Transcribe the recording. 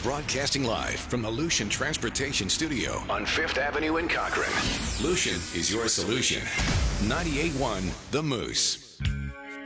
Broadcasting live from the Lucian Transportation Studio on Fifth Avenue in Cochrane. Lucian is your solution. 98.1 The Moose.